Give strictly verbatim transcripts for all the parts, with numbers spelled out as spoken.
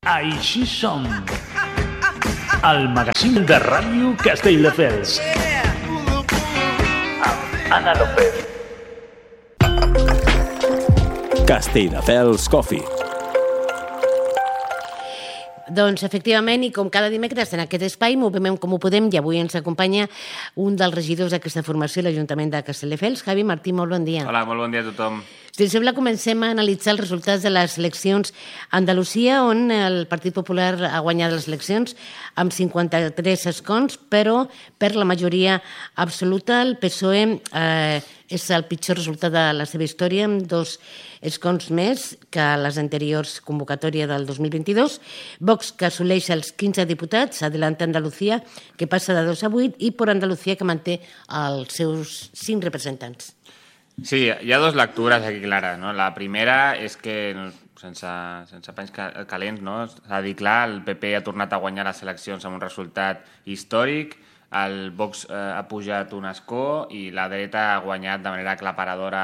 Així som. El magazín de ràdio Castelldefels. Amb Anna López. Castelldefels Coffee. Doncs, efectivament, i com cada dimecres en aquest espai, Moviment com ho podem, i avui ens acompanya un dels regidors d'aquesta formació a l'Ajuntament de Castelldefels, Javi Martí, molt bon dia. Hola, molt bon dia a tothom. Si us sembla, comencem a analitzar els resultats de les eleccions a Andalusia, on el Partit Popular ha guanyat les eleccions amb cinquanta-tres escons, però per la majoria absoluta el P S O E eh, és el pitjor resultat de la seva història, amb dos escons més que les anteriors convocatòries del dos mil vint-i-dos. Vox, que assoleix els quinze diputats, Adelante Andalucía, que passa de dos a vuit, i Por Andalucía, que manté els seus cinc representants. Sí, hi ha dues lectures aquí clares, no? La primera és que, sense, sense panys calents, no? S'ha de dir clar, el P P ha tornat a guanyar les eleccions amb un resultat històric, el Vox eh, ha pujat un escó i la dreta ha guanyat de manera aclaparadora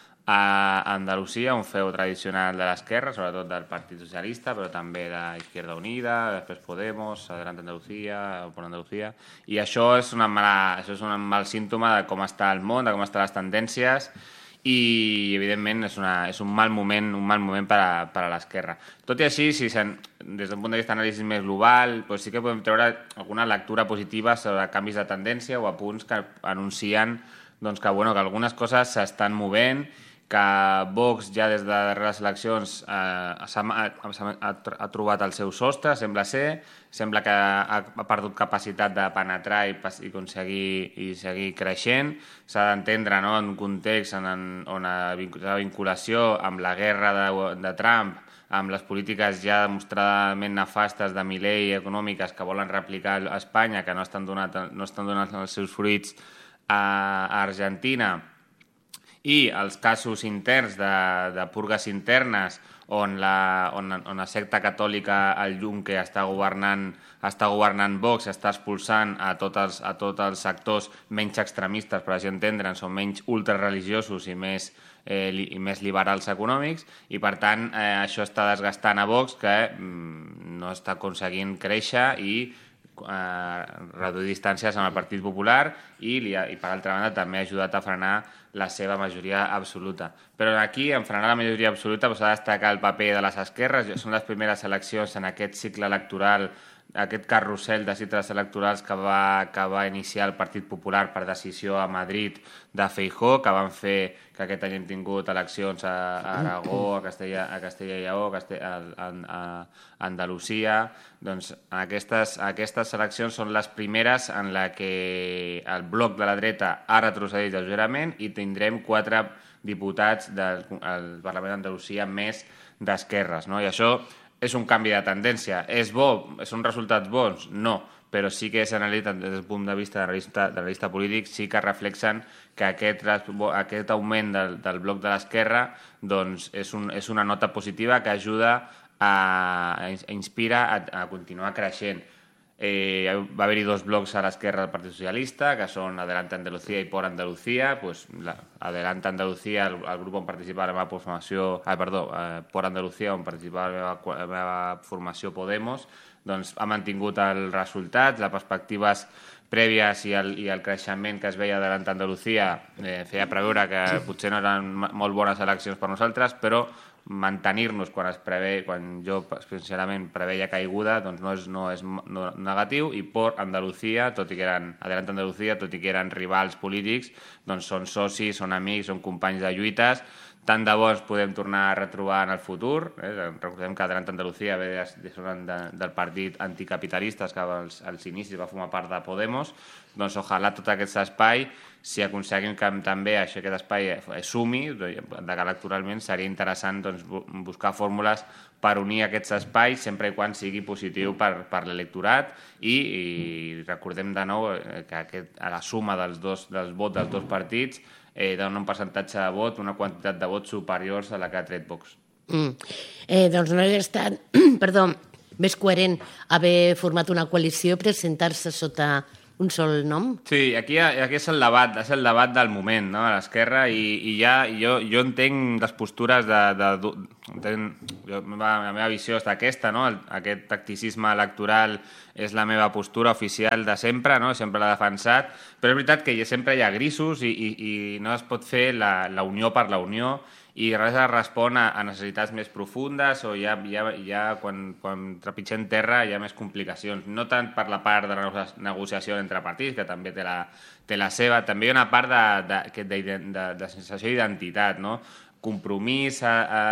a Andalusia, un feu tradicional de l'esquerra, sobretot del Partit Socialista, però també d'Izquierda Unida, després Podemos, Adelante Andalucía, Por Andalucía, i això és, una mala, això és un mal símptoma de com està el món, de com estan les tendències, i evidentment és, una, és un mal moment, un mal moment per a, per a l'esquerra. Tot i així, si sen, des d'un punt de vista d'anàlisi més global, doncs sí que podem treure alguna lectura positiva sobre canvis de tendència o apunts que anuncien doncs, que, bueno, que algunes coses s'estan movent, que Vox ja des de les eleccions eh, ha, ha, ha trobat el seu sostre, sembla ser, sembla que ha, ha perdut capacitat de penetrar i, i aconseguir i seguir creixent. S'ha d'entendre, no?, en un context en, en, on la vinculació amb la guerra de, de Trump, amb les polítiques ja demostradament nefastes de Milei econòmiques que volen replicar a Espanya, que no estan donant, no estan donant els seus fruits a, a Argentina, i els casos interns de, de purgues internes on la, on, on la secta catòlica al Yunque està governant, està governant Vox, està expulsant a tots els, a tots els sectors menys extremistes, per així entendre'ns, són menys ultrareligiosos i més, eh, li, i més liberals econòmics, i per tant eh, això està desgastant a Vox, que mm, no està aconseguint créixer i Eh, reduir distàncies amb el Partit Popular i, i per altra banda també ha ajudat a frenar la seva majoria absoluta. Però aquí, en frenar la majoria absoluta, s'ha de destacar el paper de les esquerres. Són les primeres eleccions en aquest cicle electoral, aquest carrusel de cicles electorals que va, que va iniciar el Partit Popular per decisió a Madrid de Feijóo, que van fer que aquest any hem tingut eleccions a, a Aragó, a Castella, a Castella i Lleó, a, Castella, a, a, a Andalusia. Doncs aquestes, aquestes eleccions són les primeres en la que el bloc de la dreta ha retrocedit lleugerament i tindrem quatre diputats del Parlament d'Andalusia més d'esquerres, no? I això és un canvi de tendència. És bo? Són resultats bons? No. Però sí que és analitzat des del punt de vista de l'analista, de l'analista polític, sí que reflexen que aquest, aquest augment del, del bloc de l'esquerra doncs, és, un, és una nota positiva que ajuda a, a inspira a, a continuar creixent. Eh, va haver-hi dos blocs a l'esquerra del Partit Socialista, que són Adelante Andalucía i Por Andalucía. Pues, la, Adelante Andalucía, el, el grup on participava la meva formació, ah, perdó, eh, Por Andalucía, on participava la meva, la meva formació Podemos, doncs ha mantingut els resultats, les perspectives prèvies i el, i el creixement que es veia d'Adelante Andalucía eh, feia preveure que potser no eren molt bones eleccions per nosaltres, però mantenir-nos quan es prevé, quan jo sincerament preveia caiguda, doncs no és, no és no, negatiu, i Por Andalucía, tot i que eren Adelante Andalucía, tot i que eren rivals polítics, doncs són socis, són amics, són companys de lluites. Tant de bo ens podem tornar a retrobar en el futur. Eh? Recordem que Adelante Andalucía ve de, de, de, del partit anticapitalistes que als, als inicis va formar part de Podemos. Doncs ojalà tot aquest espai, si aconseguim que també això, aquest espai sumi, de que electoralment seria interessant doncs, buscar fórmules per unir aquests espais sempre i quan sigui positiu per, per l'electorat i, i recordem de nou que aquest, a la suma dels, dos, dels vots dels dos partits eh, dona un percentatge de vot, una quantitat de vots superiors a la que ha tret Vox. Mm. Eh, doncs no hauria estat perdó, més coherent haver format una coalició i presentar-se sota un sol nom? Sí, aquí, aquí és el debat, és el debat del moment, no?, a l'esquerra, i, i ja jo, jo entenc les postures de... de, de entenc, jo, la meva visió és aquesta, no?, el, aquest tacticisme electoral és la meva postura oficial de sempre, no?, sempre l'he defensat, però és veritat que sempre hi ha grisos i, i, i no es pot fer la, la unió per la unió, i res es respon a, a necessitats més profundes o ja, ja, ja quan, quan trepitgem terra hi ha més complicacions. No tant per la part de la negociació entre partits, que també té la, té la seva, també hi ha una part de, de, de, de, de sensació d'identitat, no? Compromís a, a,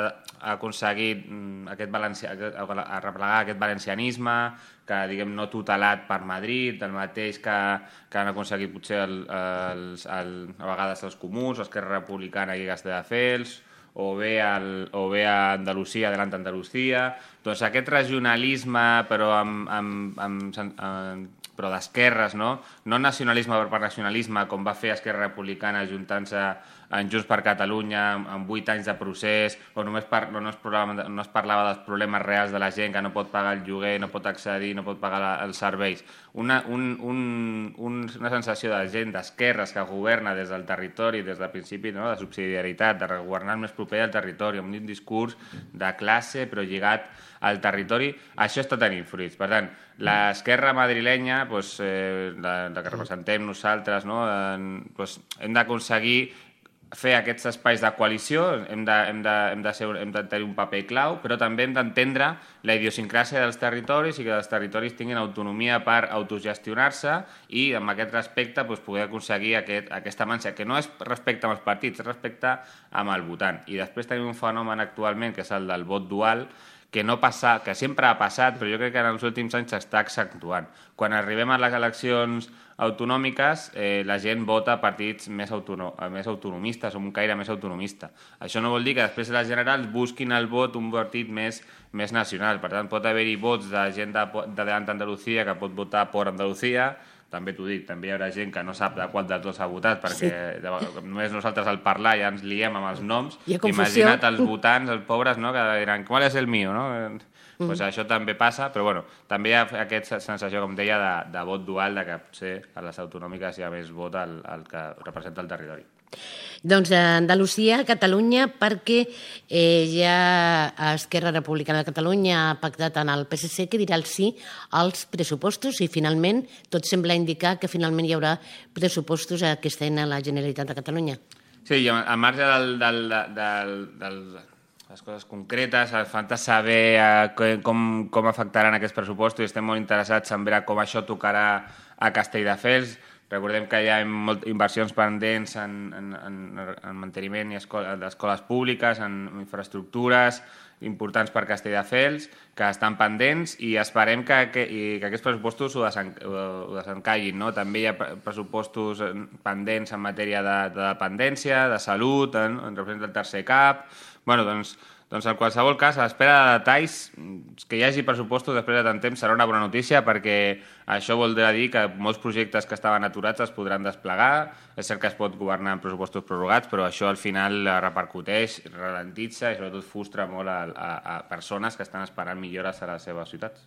a aconseguir aquest valencià, a replegar aquest valencianisme que, diguem, no tutelat per Madrid, el mateix que, que han aconseguit potser el, el, el, a vegades els comuns, l'Esquerra Republicana i Castelldefels, o bé, el, o bé a Andalusia, Adelante Andalucía. Doncs aquest regionalisme, però amb, amb, amb, amb però d'esquerres, no? No nacionalisme per nacionalisme, com va fer Esquerra Republicana ajuntant-se en Junts per Catalunya amb vuit anys de procés, on només par no, es parlava, no es parlava dels problemes reals de la gent, que no pot pagar el lloguer, no pot accedir, no pot pagar la, els serveis. Una, un, un, un, una sensació de gent d'esquerres que governa des del territori, des del principi, no?, de subsidiarietat, de governar més proper al territori, amb un discurs de classe però lligat al territori, això està tenint fruits. Per tant, l'esquerra madrilenya, doncs, eh, la, la que representem nosaltres, no?, eh, doncs, hem d'aconseguir fer aquests espais de coalició, hem de, hem de, hem de, ser, hem de tenir un paper clau, però també hem d'entendre la idiosincràsia dels territoris i que els territoris tinguin autonomia per autogestionar-se i, amb aquest respecte, doncs, poder aconseguir aquest, aquesta manxa, que no és respecte amb els partits, és respecte amb el votant. I després tenim un fenomen actualment, que és el del vot dual, que, no passa, que sempre ha passat, però jo crec que en els últims anys s'està accentuant. Quan arribem a les eleccions autonòmiques, eh, la gent vota partits més, autono més autonomistes o un caire més autonomista. Això no vol dir que després de les generals busquin el vot un partit més, més nacional. Per tant, pot haver-hi vots de gent de, de Adelante Andalucía que pot votar per Andalucía. També t'ho dic, també hi haurà gent que no sap de qual de tots ha votat, perquè sí. Només nosaltres al parlar ja ens liem amb els noms. Imagina't els votants, els pobres, no?, que diran, qual és el mío, no? Mm. Pues això també passa, però bueno, també hi ha aquesta sensació, com deia, de, de vot dual, de que potser a les autonòmiques hi ha més vot al, al que representa el territori. Doncs a Andalusia, a Catalunya, perquè eh, ja Esquerra Republicana de Catalunya ha pactat en el P S C que dirà el sí als pressupostos i finalment tot sembla indicar que finalment hi haurà pressupostos aquest any a la Generalitat de Catalunya. Sí, i a marge del, del, del, del, les coses concretes, falta saber eh, com, com afectaran aquests pressupostos i estem molt interessats en veure com això tocarà a Castelldefels. Recordem que hi ha molt, inversions pendents en, en, en, en manteniment d'escoles públiques, en infraestructures importants per Castelldefels, que estan pendents i esperem que, que, i que aquests pressupostos ho, desen, ho desencallin. No? També hi ha pressupostos pendents en matèria de, de dependència, de salut, en, en representa el tercer cap... Bueno, doncs, doncs en qualsevol cas, a l'espera de detalls, que hi hagi pressupostos després de tant temps serà una bona notícia perquè això voldrà dir que molts projectes que estaven aturats es podran desplegar. És cert que es pot governar amb pressupostos prorrogats, però això al final repercuteix, ralentitza i sobretot frustra molt a, a, a persones que estan esperant millores a les seves ciutats.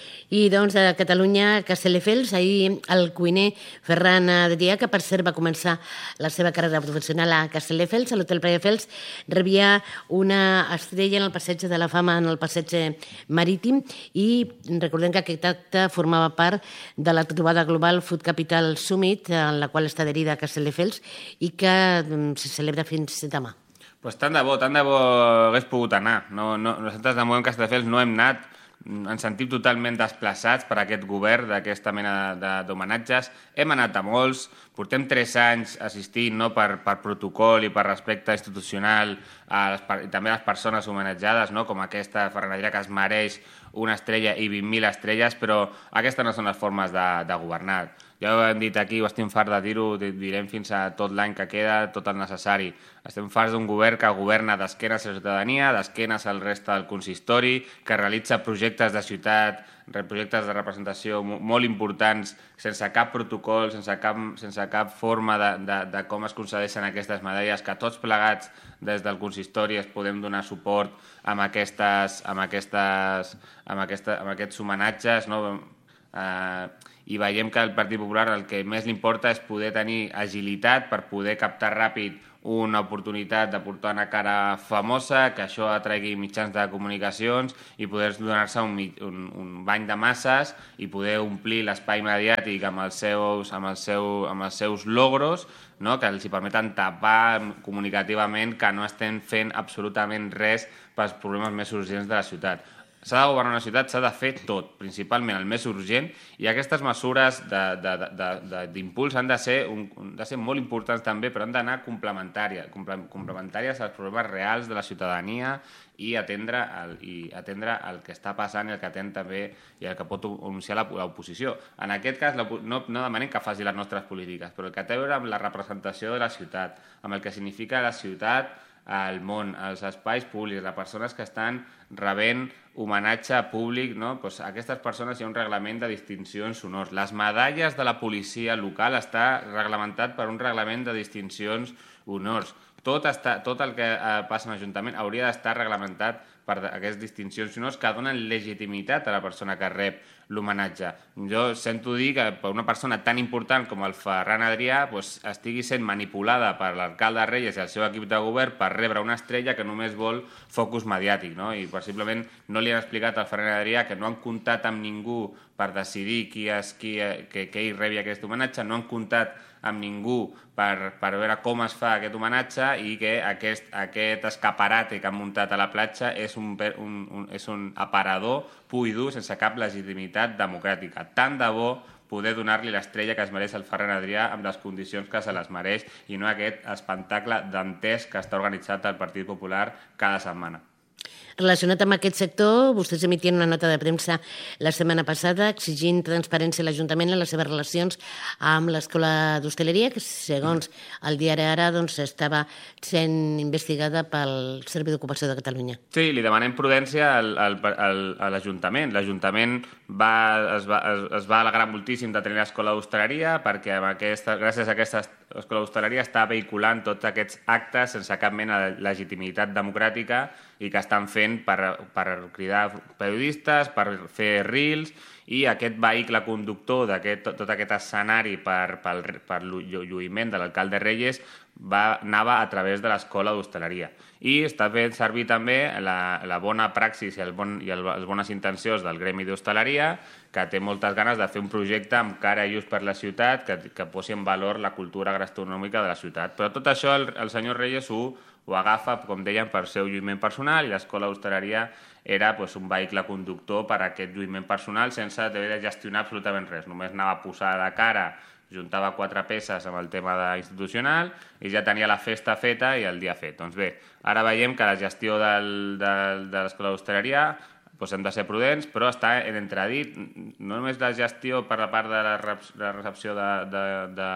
I doncs a Catalunya, a Castelldefels, ahir el cuiner Ferran Adrià, que per cert va començar la seva carrera professional a Castelldefels, a l'Hotel Playafels, rebia una estrella en el Passeig de la Fama, en el Passeig Marítim, i recordem que aquest acte formava part de la trobada global Food Capital Summit, en la qual està adherida a Castelldefels i que se celebra fins demà. Pues tant de bo, tant de bo hagués pogut anar. No, no, nosaltres de moment Castelldefels no hem anat, ens sentim totalment desplaçats per aquest govern d'aquesta mena d'homenatges. Hem anat a molts, portem tres anys assistint, no, per, per protocol i per respecte institucional a les, i també a les persones homenatjades, no, com aquesta Ferran Adrià, que es mereix una estrella i vint mil estrelles, però aquestes no són les formes de, de governar. Ja ho hem dit aquí, ho estem farts de dir-ho, direm fins a tot l'any que queda, tot el necessari. Estem farts d'un govern que governa d'esquenes a la ciutadania, d'esquenes al reste del consistori, que realitza projectes de ciutat, projectes de representació molt importants, sense cap protocol, sense cap, sense cap forma de, de, de com es concedeixen aquestes medalles, que tots plegats des del consistori es podem donar suport amb, aquestes, amb, aquestes, amb, aquesta, amb aquests homenatges, no? Eh, I veiem que el Partit Popular el que més li importa és poder tenir agilitat per poder captar ràpid una oportunitat de portar una cara famosa, que això atraigui mitjans de comunicacions i poder donar-se un, un, un bany de masses i poder omplir l'espai mediàtic amb els seus, amb els seu, amb els seus logros, no? Que els hi permeten tapar comunicativament que no estem fent absolutament res pels problemes més urgents de la ciutat. S'ha de governar una ciutat, s'ha de fer tot, principalment el més urgent, i aquestes mesures d'impuls han de ser, un, de ser molt importants també, però han d'anar complementàries, complementàries als problemes reals de la ciutadania i atendre el, i atendre el que està passant i el que atén també i el que pot anunciar l'oposició. En aquest cas, no, no demanem que faci les nostres polítiques, però el que té a veure amb la representació de la ciutat, amb el que significa la ciutat al món, als espais públics, les persones que estan rebent homenatge públic, no? Pues aquestes persones hi ha un reglament de distincions honors. Les medalles de la policia local està reglamentat per un reglament de distincions honors. Tot, està, tot el que eh, passa en l'Ajuntament hauria d'estar reglamentat per aquestes distincions honors que donen legitimitat a la persona que rep l'homenatge. Jo sento dir que per una persona tan important com el Ferran Adrià pues, estigui sent manipulada per l'alcalde Reyes i el seu equip de govern per rebre una estrella que només vol focus mediàtic, no? I possiblement no li han explicat al Ferran Adrià que no han comptat amb ningú per decidir qui és, qui, que, que ell rebi aquest homenatge, no han comptat amb ningú per, per veure com es fa aquest homenatge i que aquest, aquest escaparate que han muntat a la platja és un, un, un, és un aparador pur i dur sense cap legitimitat democràtica. Tant de bo poder donar-li l'estrella que es mereix el Ferran Adrià amb les condicions que se les mereix i no aquest espectacle dantesc que està organitzat al Partit Popular cada setmana. Relacionat amb aquest sector, vostès emitien una nota de premsa la setmana passada exigint transparència a l'Ajuntament en les seves relacions amb l'Escola d'Hostaleria, que segons el diari Ara doncs, estava sent investigada pel Servei d'Ocupació de Catalunya. Sí, li demanem prudència al, al, al, a l'Ajuntament. L'Ajuntament va, es, va, es, es va alegrar moltíssim de tenir l'Escola d'Hostaleria perquè amb aquesta, gràcies a aquesta Escola d'Hostaleria està vehiculant tots aquests actes sense cap mena de legitimitat democràtica i que estan fent per, per cridar periodistes, per fer reels, i aquest vehicle conductor d'aquest tot aquest escenari per, per, per lluïment de l'alcalde Reyes va, anava a través de l'Escola d'Hostaleria. I està fent servir també la, la bona praxis i, el bon, i el, les bones intencions del Gremi d'Hostaleria, que té moltes ganes de fer un projecte amb cara i ús per la ciutat, que, que posi en valor la cultura gastronòmica de la ciutat. Però tot això el, el senyor Reyes ho, ho agafa, com deien, per seu lluïment personal, i l'Escola d'Hostaleria era pues, un vehicle conductor per a aquest lluïment personal sense haver de gestionar absolutament res. Només anava a posar de cara, juntava quatre peces amb el tema de institucional i ja tenia la festa feta i el dia fet. Doncs bé, ara veiem que la gestió del, del, de l'Escola d'Hostaleria doncs hem de ser prudents, però està en entredit no només la gestió per la part de la, rep la recepció de, de, de,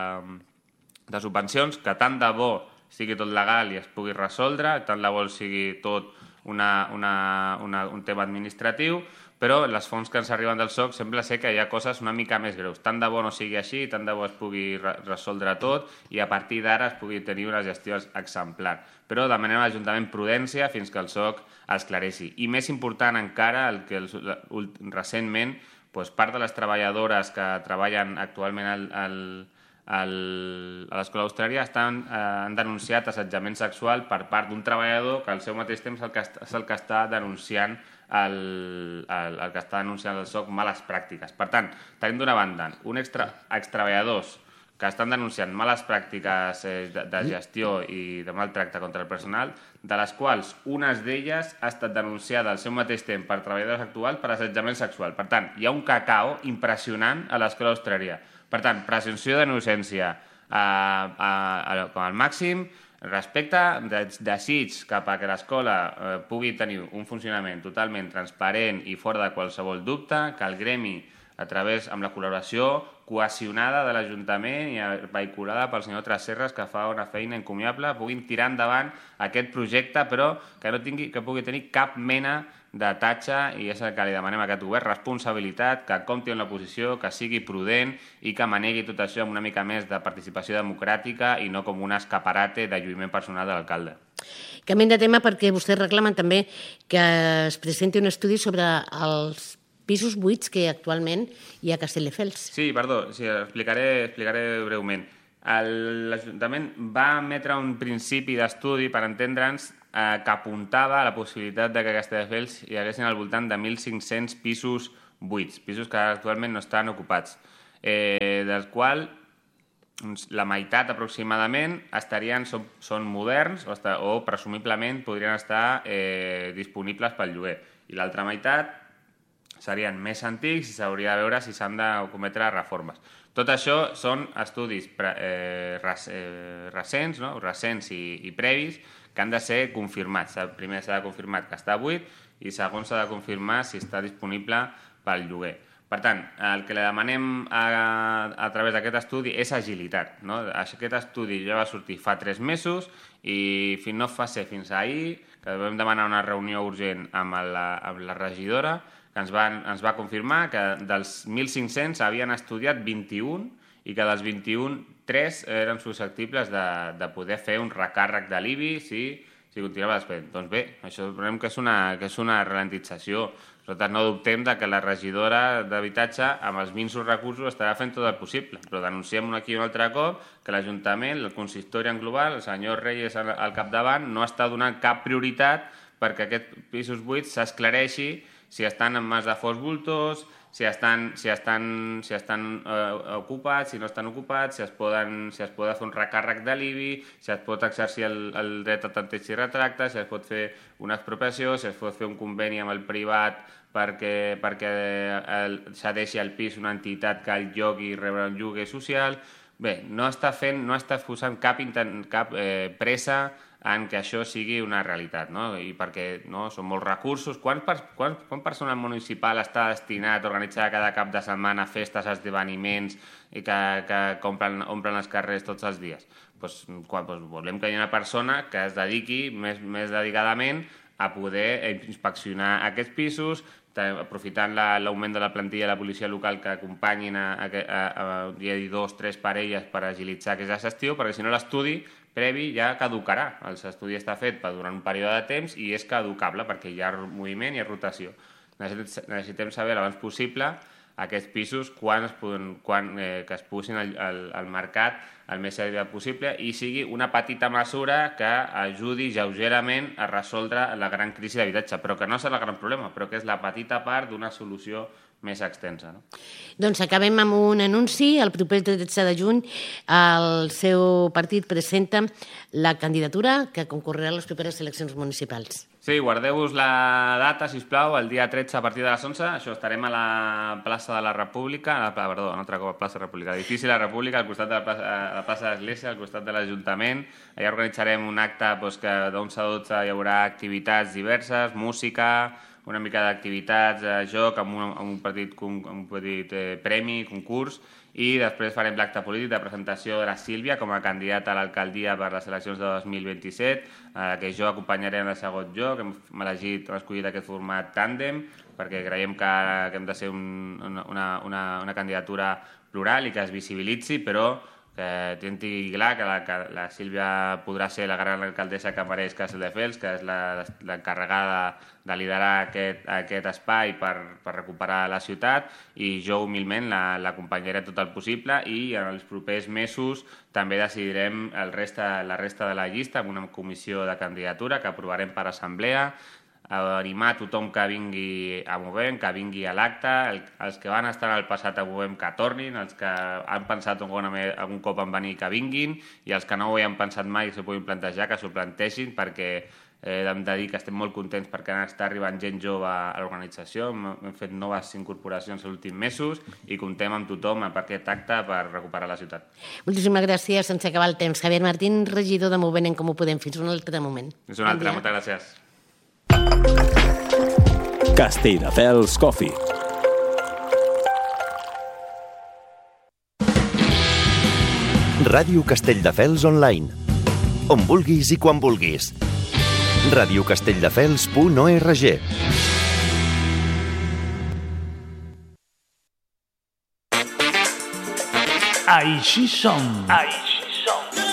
de subvencions, que tant de bo sigui tot legal i es pugui resoldre, tant de bo sigui tot una, una, una, un tema administratiu, però les fonts que ens arriben del S O C sembla ser que hi ha coses una mica més greus. Tant de bo no sigui així, tant de bo es pugui re resoldre tot i a partir d'ara es pugui tenir una gestió exemplar. Però demanem a l'Ajuntament prudència fins que el S O C esclareixi. I més important encara, el que el, recentment doncs part de les treballadores que treballen actualment al, al El, a l'Escola d'Hostaleria estan, eh, han denunciat assetjament sexual per part d'un treballador que al seu mateix temps el que és el que està denunciant el, el, el que està denunciant el S O C males pràctiques. Per tant, tenim d'una banda un extra, extreballadors que estan denunciant males pràctiques eh, de, de gestió i de maltracte contra el personal, de les quals unes d'elles ha estat denunciada al seu mateix temps per treballadors actuals per assetjament sexual. Per tant, hi ha un cacao impressionant a l'Escola d'Hostaleria. Per tant, presumpció d'innocència eh, eh, com al màxim, respecte de desig cap a que l'escola eh, pugui tenir un funcionament totalment transparent i fora de qualsevol dubte, que el gremi, a través amb la col·laboració cohesionada de l'Ajuntament i vehiculada pel senyor Tresserras, que fa una feina encomiable, puguin tirar endavant aquest projecte, però que no tingui, que pugui tenir cap mena de tatxa, i és el que li demanem a aquest govern, responsabilitat, que compti en l'oposició, que sigui prudent i que manegui tot això amb una mica més de participació democràtica i no com un escaparate de lluïment personal de l'alcalde. Canviem de tema perquè vostès reclamen també que es presenti un estudi sobre els pisos buits que actualment hi ha a Castelldefels. Sí, perdó, sí, explicaré, explicaré breument. L'Ajuntament va emetre un principi d'estudi, per entendre'ns, eh, que apuntava a la possibilitat de que a Castelldefels hi haguessin al voltant de mil cinc-cents pisos buits, pisos que actualment no estan ocupats, eh, dels quals la meitat aproximadament estarien, són, són moderns o, està, o presumiblement podrien estar eh, disponibles pel lloguer. I l'altra meitat serien més antics i s'hauria de veure si s'han de cometre reformes. Tot això són estudis pre, eh, res, eh, recents, no? recents i, i previs que han de ser confirmats. Primer s'ha de confirmar que està buit i segon s'ha de confirmar si està disponible pel lloguer. Per tant, el que li demanem a, a través d'aquest estudi és agilitat. No? Aquest estudi ja va sortir fa tres mesos i fins no fa ser fins ahir, que vam demanar una reunió urgent amb la, amb la regidora, que ens va, ens va confirmar que dels mil cinc-cents havien estudiat vint-i-un i que dels vint-i-un, tres eren susceptibles de, de poder fer un recàrrec de l'I B I si, si continuava després. Doncs bé, això veurem que és una, que és una ralentització. Nosaltres no dubtem de que la regidora d'habitatge amb els minsos recursos estarà fent tot el possible, però denunciem aquí un altre cop que l'Ajuntament, el consistori en global, el senyor Reyes al capdavant, no està donant cap prioritat perquè aquests pisos buits s'esclareixi si estan en mans de fons voltors, si estan, si estan, si estan eh, ocupats, si no estan ocupats, si es, poden, si es pot fer un recàrrec de l'I B I, si es pot exercir el, el dret a tanteig i retracte, si es pot fer una expropiació, si es pot fer un conveni amb el privat perquè, perquè el, cedeixi al pis una entitat que el llogui i rebre un lloguer social. Bé, no està fent, no està posant cap, intent, cap eh, pressa en que això sigui una realitat, no? I perquè no, són molts recursos. Quan, quan, quan personal municipal està destinat a organitzar cada cap de setmana festes, esdeveniments i que, que omplen, omplen els carrers tots els dies? Pues, quan, pues, volem que hi hagi una persona que es dediqui més, més dedicadament a poder inspeccionar aquests pisos, aprofitant l'augment de la plantilla de la policia local que acompanyin a, a, a, a, a dos, tres parelles per agilitzar aquesta gestió, perquè si no l'estudi previ ja caducarà. L'estudi està fet per durant un període de temps i és caducable perquè hi ha moviment i hi ha rotació. Necessitem saber l'abans possible aquests pisos quan es poden, quan, eh, que es posin al, al, al mercat el més aviat possible i sigui una petita mesura que ajudi lleugerament a resoldre la gran crisi d'habitatge, però que no és el gran problema, però que és la petita part d'una solució més extensa. No? Doncs acabem amb un anunci. El proper tretze de juny el seu partit presenta la candidatura que concorrerà a les properes eleccions municipals. Sí, guardeu-vos la data, sisplau, el dia tretze a partir de les onze. Això estarem a la plaça de la República, a la, perdó, un altre cop a la plaça de la República, l'edifici de la República, al costat de la plaça, la plaça de l'Església, al costat de l'Ajuntament. Allà organitzarem un acte doncs, que d'onze a dotze hi haurà activitats diverses, música, una mica d'activitats, eh, joc, amb un, amb un petit, amb un petit eh, premi, concurs, i després farem l'acte polític de presentació de la Sílvia com a candidata a l'alcaldia per les eleccions de dos mil vint-i-set, eh, que jo acompanyaré en el segon joc. Hem elegit, hem escollit aquest format tàndem, perquè creiem que, que hem de ser un, una, una, una candidatura plural i que es visibilitzi, però que tinti clar que la, que la Sílvia podrà ser la gran alcaldessa que mereix Castelldefels, que és l'encarregada de liderar aquest, aquest espai per, per recuperar la ciutat, i jo humilment l'acompanyaré tot el possible, i en els propers mesos també decidirem el resta, la resta de la llista amb una comissió de candidatura que aprovarem per assemblea, animar tothom que vingui a Movem, que vingui a l'acte, el, els que van estar al passat a Movem que tornin, els que han pensat algun, algun cop en venir que vinguin, i els que no ho han pensat mai i s'ho puguin plantejar, que s'ho plantegin, perquè eh, hem de dir que estem molt contents perquè està arribant gent jove a l'organització, hem, hem fet noves incorporacions els últims mesos i comptem amb tothom per aquest acte per recuperar la ciutat. Moltíssimes gràcies, sense acabar el temps. Javier Martín, regidor de Movem en Comú Podem. Fins un altre moment. Fins un altre, moltes gràcies. Castelldefels Coffee. Ràdio Castelldefels Online. On vulguis i quan vulguis. radio castelldefels punt org. Així som. Així som.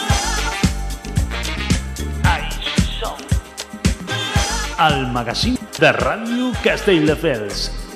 Així som. El magazín de Ràdio Castelldefels.